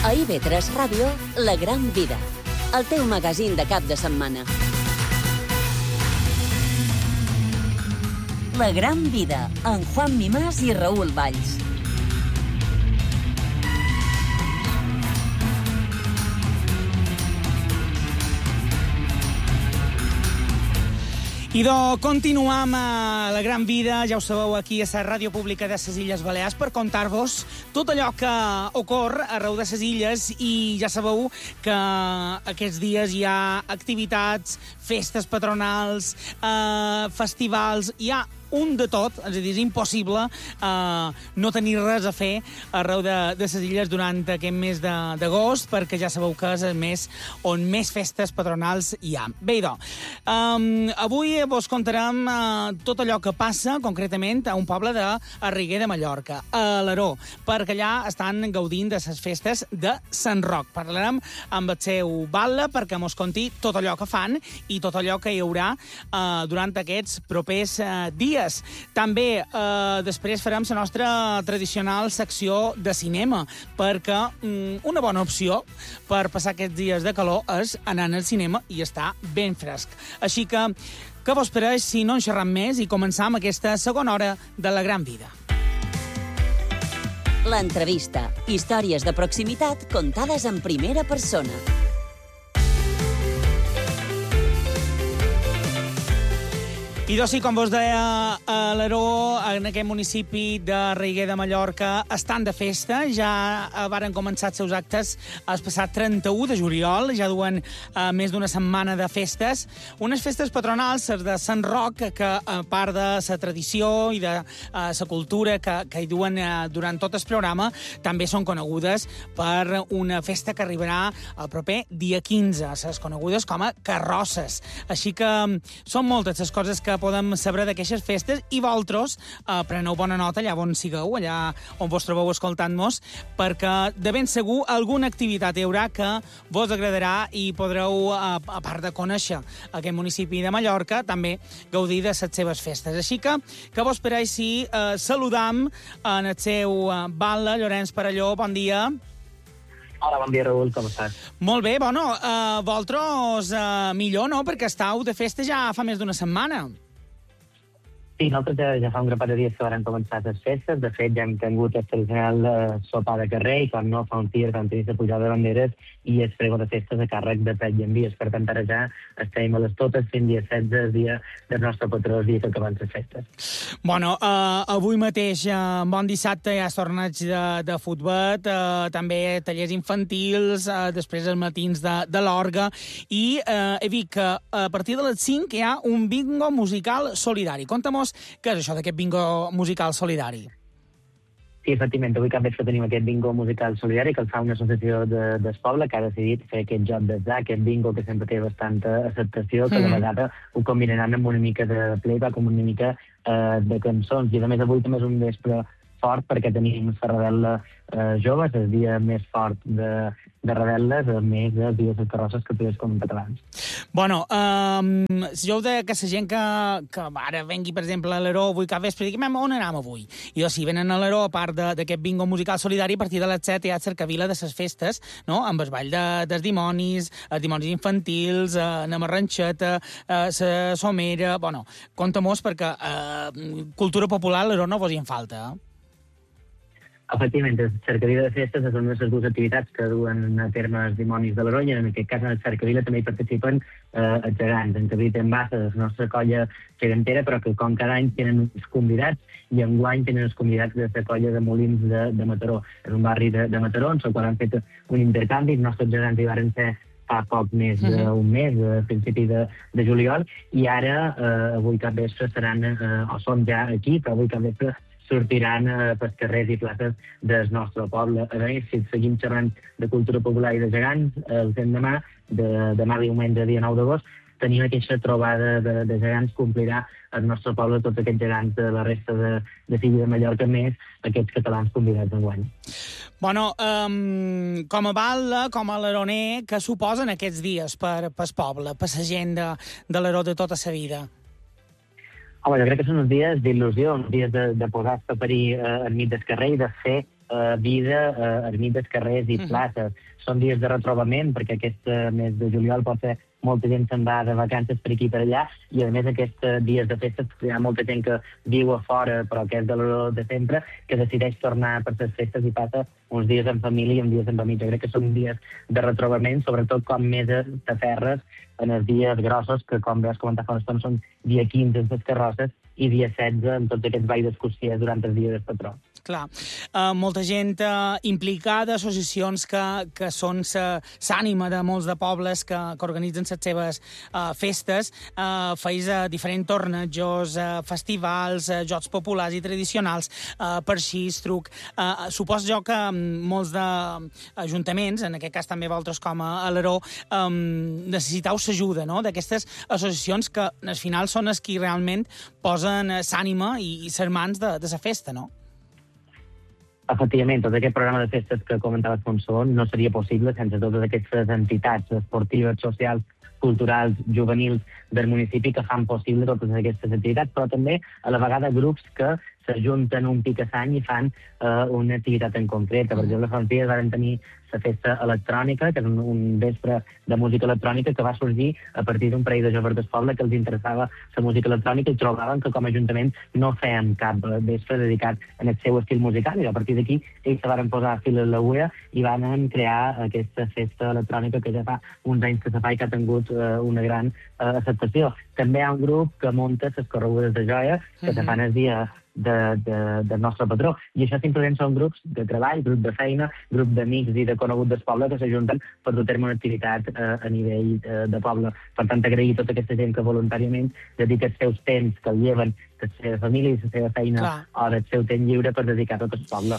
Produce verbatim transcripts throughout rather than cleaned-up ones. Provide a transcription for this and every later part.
A I V tres Ràdio, La Gran Vida, el teu magazín de cap de setmana. La Gran Vida, amb Juan Mimàs i Raül Valls. I de continuam a La Gran Vida, ja ho sabeu, aquí a la Ràdio Pública de les Illes Balears, per contar-vos tot allò que ocorre arreu de les illes, i ja sabeu que aquests dies hi ha activitats, festes patronals, eh, festivals, hi ha un de tot, és a dir, és impossible eh, no tenir res a fer arreu de, de les illes durant aquest mes d'agost, perquè ja sabeu que és el mes on més festes patronals hi ha. Bé, doncs, eh, avui vos contarem eh, tot allò que passa, concretament, a un poble de Riguer de Mallorca, a l'Aró, perquè allà estan gaudint de les festes de Sant Roc. Parlarem amb el seu batlle perquè mos conti tot allò que fan i tot allò que hi haurà eh, durant aquests propers eh, dies. També eh, després farem la nostra tradicional secció de cinema, perquè mm, una bona opció per passar aquests dies de calor és anar al cinema i estar ben fresc. Així que, què vos pareix si no en xerram més i començar amb aquesta segona hora de La Gran Vida? L'entrevista. Històries de proximitat contades en primera persona. I doncs sí, com vos deia, a l'Aró, en aquest municipi de Riguer de Mallorca, estan de festa. Ja varen començar els seus actes el passat trenta-u de juliol, ja duen uh, més d'una setmana de festes. Unes festes patronals, les de Sant Roc, que a part de la tradició i de uh, la cultura que, que hi duen uh, durant tot el programa, també són conegudes per una festa que arribarà el proper dia quinze, les conegudes com a carrosses. Així que um, són moltes les coses que podem saber d'aquestes festes, i vosaltres eh, preneu bona nota allà on sigueu, allà on vos trobeu escoltant-nos, perquè de ben segur alguna activitat hi haurà que vos agradarà i podreu, eh, a part de conèixer aquest municipi de Mallorca, també gaudir de les seves festes. Així que, que vos pareix si eh, saludam en el seu eh, batlle, Llorenç Perelló. Bon dia. Hola, bon dia, Raül, com estàs? Molt bé, bueno, eh, vosaltres eh, millor, no?, perquè estàu de festa ja fa més d'una setmana. Sí, nosaltres ja, ja fa un grapat de dies que van començar les festes. De fet, ja hem tingut el tradicional eh, sopar de carrer, i quan no, fa uns dies vam tenir la pujada de banderes i el fregó de festes a càrrec de pet i envies. Per tant, ara ja estem a les totes, fent dia setze, el dia del nostre patró, el dia que acaben les festes. Bueno, eh, avui mateix, eh, bon dissabte, hi ha torneig de, de futbol, eh, també tallers infantils, eh, després els matins de, de l'orga, i eh, he vist que a partir de les cinc hi ha un bingo musical solidari. Conta-mos què és això d'aquest bingo musical solidari? Sí, efectivament, avui cap vespre tenim aquest bingo musical solidari que el fa una associació de, del poble que ha decidit fer aquest joc d'atzar, aquest bingo que sempre té bastanta acceptació, que mm. de vegada ho combinaran amb una mica de playback, amb una mica eh, de cançons. I a més avui també és un vespre fort perquè tenim Ferradella eh, joves, el dia més fort de, de Radeles, a més de dies de carrosses que podries com catalans. Bueno, um, si jo ho deia que la gent que, que ara vengui, per exemple, a l'Aró avui cap vespre, digui, on anem avui? I doncs si venen a l'Aró, a part d'aquest bingo musical solidari, a partir de les set hi ha el cercavila de les festes, no?, amb el ball de, dels dimonis, els dimonis infantils, eh, anem a ranxeta, eh, la somera... Bueno, compta-mos perquè eh, cultura popular a l'Aró no vos hi en falta, eh? Efectivament, el cercavila de festes és una de les dues activitats que duen a terme els dimonis de l'Aró, i en aquest cas en el cercavila també hi participen eh, els gegants. En David en Bassa, la nostra colla gegantera, però que com cada any tenen uns convidats, i enguany tenen els convidats de la colla de Molins de, de Mataró. És un barri de, de Mataró, on el qual han fet un intercanvi. Els nostres gegants hi van ser fa poc més d'un mes, a principi de, de juliol, i ara, eh, avui cap vespre, seran, eh, o són ja aquí, però avui cap vespre sortiran eh, pels carrers i places del nostre poble. A més, si seguim xerrant de cultura popular i de gegants, el demà, de, demà diumenge, dia nou d'agost, tenim aquesta trobada de, de gegants que omplirà el nostre poble tots aquests gegants de la resta de, de Silla de Mallorca, més aquests catalans convidats enguany. Bueno, um, com a batlle, com a l'aroner, què suposen aquests dies per pel poble, per la gent de, de l'Aró de tota sa vida? Home, jo crec que són uns dies d'il·lusió, uns dies de, de posar-se a parir eh, enmig del carrer i de fer eh, vida, eh, ermites, carrers i places. Són dies de retrobament, perquè aquest eh, mes de juliol pot ser molta gent se'n va de vacances per aquí i per allà, i a més aquests dies de festes hi ha molta gent que viu a fora, però que és de l'hora de sempre, que decideix tornar per les festes i passa uns dies en família i uns dies en família. Crec que són dies de retrobament, sobretot com més t'aferres en els dies grossos, que com veus comentar fa una estona són dia quinze en les carrosses i dia setze en tots aquests balls d'excursió durant el dia del patró. Clar, uh, molta gent uh, implicada, associacions que, que són l'ànima de molts de pobles que, que organitzen les seves uh, festes, uh, feis uh, diferents tornejos, uh, festivals, uh, jocs populars i tradicionals, uh, per així, truc. Uh, suposo jo que um, molts d'ajuntaments, en aquest cas també vosaltres com a Alaró, um, necessiteu l'ajuda, no?, d'aquestes associacions que al final són els qui realment posen l'ànima i, i les mans de, de la festa, no? Efectivament, tot aquest programa de festes que comentava Alfonso no seria possible sense totes aquestes entitats esportives, socials, culturals, juvenils del municipi que fan possible totes aquestes activitats, però també a la vegada grups que s'ajunten un picassany i fan uh, una activitat en concret. Per exemple, fa uns dies vam tenir la festa electrònica, que és un, un vespre de música electrònica que va sorgir a partir d'un parell de joves del poble que els interessava la música electrònica i trobaven que com a ajuntament no fèiem cap vespre dedicat en el seu estil musical, i a partir d'aquí ells se van posar fil a l'agulla i van crear aquesta festa electrònica que ja fa uns anys que se fa i que ha tingut uh, una gran uh, acceptació. També hi ha un grup que munta les corregudes de joia que mm-hmm. se fan el dia de, de, del nostre patró. I això simplement són grups de treball, grup de feina, grup d'amics i de coneguts del poble que s'ajunten per dur a terme una activitat eh, a nivell eh, de poble. Per tant, agrair a tota aquesta gent que voluntàriament dedica els seus temps, que el lleven de la seva família i la seva feina Clar. o del seu temps lliure per dedicar a tot el poble.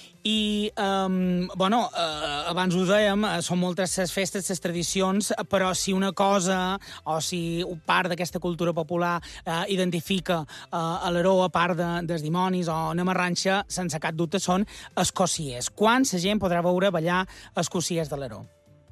I, um, bueno, uh, abans ho dèiem, uh, són moltes les festes, les tradicions, però si una cosa, o si part d'aquesta cultura popular uh, identifica uh, Alaró, a part de, dels dimonis o Namarranxa, sense cap dubte són els cossiers. Quan la gent podrà veure ballar els cossiers de l'Alaró?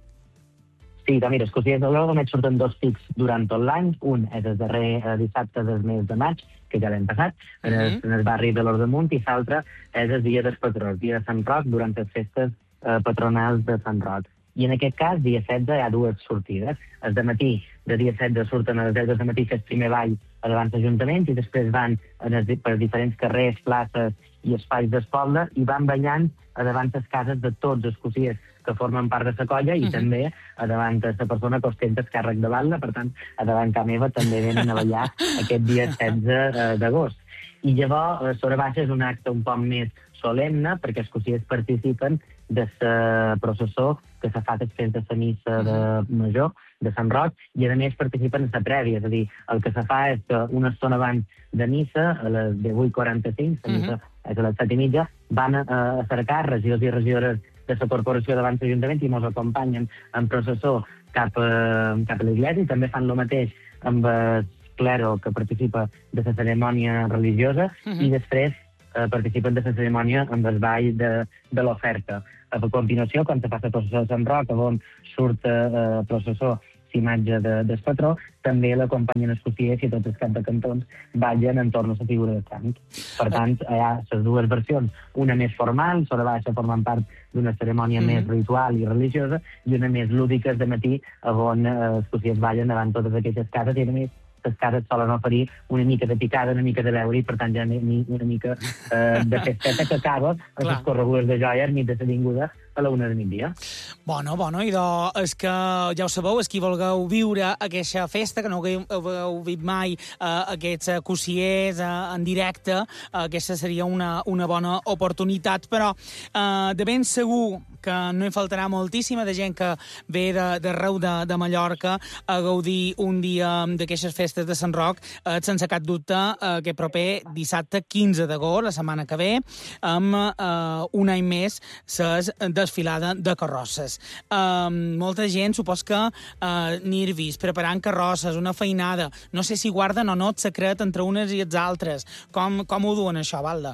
Sí, doncs mira, els cossiers de l'Alaró només surten dos pics durant tot l'any. Un és el darrer eh, dissabte del mes de maig, que ja l'hem passat, en el, en el barri de l'Ordemunt, i l'altre és el dia del patró, el dia de Sant Roc, durant les festes eh, patronals de Sant Roc. I en aquest cas, dia setze, hi ha dues sortides. El de matí, de dia setze, surten a les deu del matí, que és el primer ball a davant d'Ajuntament, i després van en els, per diferents carrers, places i espais del poble, i van ballant a davant les cases de tots els cossiers que formen part de la colla, i uh -huh. també a davant de la persona que ostenta el càrrec de balla. Per tant, a davant ca meva també venen a ballar aquest dia setze d'agost. I llavors, a sobre baixa és un acte un poc més solemne, perquè els cossiers participen de la processó que s'ha fet després de la missa de major de Sant Roc, i a més participen en la prèvia, és a dir, el que se fa és que una estona abans de missa, a les divuit quaranta-cinc, la missa és a les set i mitja, van a, a cercar regidors i regidores de la corporació davant l'Ajuntament i ens acompanyen en processó cap a, cap a l'església, i també fan el mateix amb el clero que participa de la cerimònia religiosa, uh-huh. i després eh, participen de la cerimònia amb el ball de, de l'oferta. A continuació, quan se fa la processó de Sant Roc, on surt eh, processó l'imatge de, del patró, també l'acompanyen els cossiers i tots els caps de cantons ballen entorn a la figura de sant. Per tant, hi ha les dues versions, una més formal, sobre baixa formant part d'una cerimònia mm-hmm. més ritual i religiosa, i una més lúdica de matí, on eh, els cossiers ballen davant totes aquestes cases, i a més les cases solen oferir una mica de picada, una mica de beure, i per tant ja una mica eh, de festeta que acaba amb les corregudes de joia al mig de l'avinguda a la una de migdia. Bueno, bueno, i doncs és que ja ho sabeu, és qui vulgueu viure aquesta festa, que no heu vist mai eh, aquests cossiers eh, en directe, eh, aquesta seria una, una bona oportunitat, però eh, de ben segur que no hi faltarà moltíssima de gent que ve d'arreu de, de, de Mallorca a gaudir un dia d'aquestes festes de Sant Roc, eh, sense cap dubte, eh, aquest proper dissabte quinze d'agost, la setmana que ve, amb eh, un any més ses desfilada de carrosses. Uh, molta gent, supos que uh, nervis, preparant carrosses, una feinada. No sé si guarden o no el secret entre unes i els altres. Com, com ho duen, això, Valda?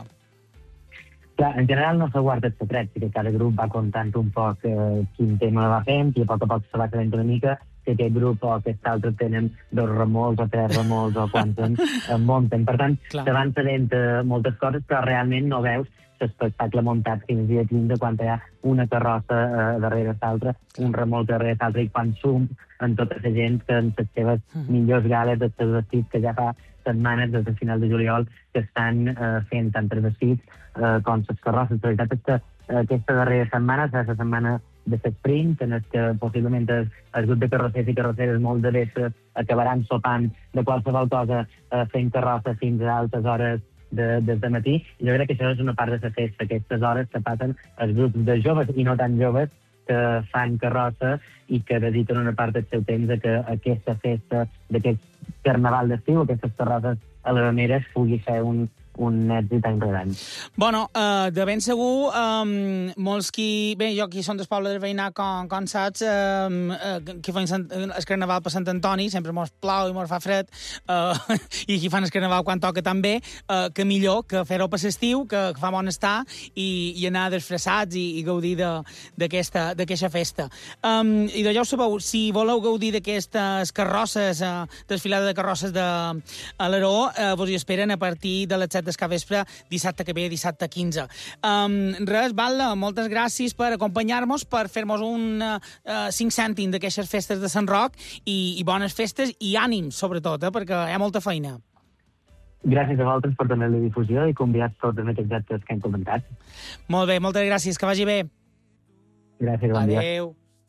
Clar, en general no se guarda el secret, que cada grup va contant un poc eh, quin tema va fent, i a poc a poc se va sabent una mica que aquest grup o aquest altre tenen dos remolcs o tres remolcs o quants en, en munten. Per tant, Clar. se van sabent eh, moltes coses, però realment no veus l'espectacle muntat fins al dia quinze, quan hi ha una carrossa eh, darrere l'altra, un remolc darrere l'altre, i quan sum en tota la gent que en les seves millors gales, els seus vestits, que ja fa setmanes, des del final de juliol, que estan eh, fent tant els vestits eh, com les carrosses. La veritat és que eh, aquesta darrera setmana serà la setmana de l'esprint, en el que possiblement el, el grup de carrossers i carrosseres molt de vespre acabaran sopant de qualsevol cosa eh, fent carrossa fins a altes hores de, des de matí. I jo crec que això és una part de la festa, aquestes hores que passen els grups de joves i no tan joves que fan carrossa i que dediquen una part del seu temps a que aquesta festa d'aquest carnaval d'estiu, aquestes carrosses a les Rameres, pugui ser un, un èxit any rere any. Bueno, uh, de ben segur, um, molts qui... Bé, jo aquí som del poble del veïnat, com, com saps, um, uh, que fan Sant, el carnaval per Sant Antoni, sempre mos plau i mos fa fred, uh, i qui fan el carnaval quan toca també, uh, que millor que fer-ho per l'estiu, que, que fa bon estar, i, i anar disfressats i, i gaudir d'aquesta festa. Um, I ja ho sabeu, si voleu gaudir d'aquestes carrosses, uh, desfilada de carrosses de Alaró, uh, vos hi esperen a partir de les set del capvespre, dissabte que ve, dissabte quinze. Um, res, Val, moltes gràcies per acompanyar-nos, per fer-nos un uh, cinc cèntim d'aquestes festes de Sant Roc, i, i bones festes i ànim, sobretot, eh, perquè hi ha molta feina. Gràcies a vosaltres per també la difusió i convidats tots en aquests actes que hem comentat. Molt bé, moltes gràcies, que vagi bé. Gràcies, bon dia. Adéu.